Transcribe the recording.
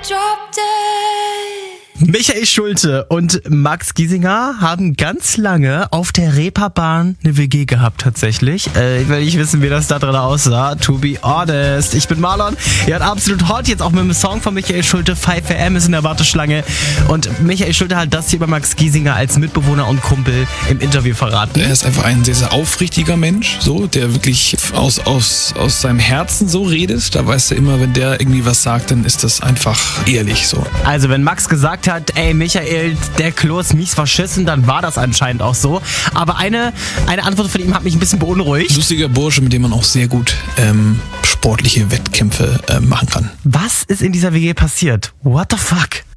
Michael Schulte und Max Giesinger haben ganz lange auf der Reeperbahn eine WG gehabt tatsächlich. Ich will nicht wissen, wie das da drin aussah. To be honest. Ich bin Marlon. Ihr hört absolut hot jetzt auch mit dem Song von Michael Schulte. 5am ist in der Warteschlange. Und Michael Schulte hat das hier über Max Giesinger als Mitbewohner und Kumpel im Interview verraten. Er ist einfach ein sehr, sehr aufrichtiger Mensch, so, der wirklich aus seinem Herzen so redet. Da weißt du immer, wenn der irgendwie was sagt, dann ist das einfach ehrlich so. Also wenn Max gesagt hat, ey Michael, der Klo ist mies verschissen, dann war das anscheinend auch so. Aber eine Antwort von ihm hat mich ein bisschen beunruhigt. Lustiger Bursche, mit dem man auch sehr gut sportliche Wettkämpfe machen kann. Was ist in dieser WG passiert? What the fuck?